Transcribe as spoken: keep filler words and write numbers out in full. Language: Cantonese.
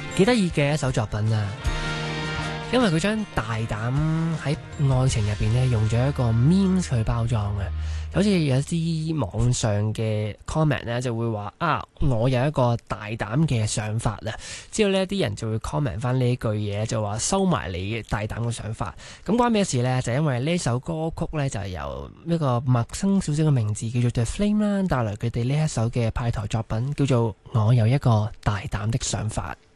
幾得意嘅一首作品啊！因為佢將大膽喺愛情入邊咧，用咗一個 meme 去包裝嘅，好似有啲網上嘅 comment 咧就會話啊，我有一個大膽嘅想法啊，之後呢啲人就會 comment 翻呢句嘢，就話收埋你大膽嘅想法。咁關咩事呢？就因為呢首歌曲呢，就係由一個陌生少少嘅名字叫做 The Flame 啦，帶來佢哋呢一首嘅派台作品，叫做我有一個大膽的想法。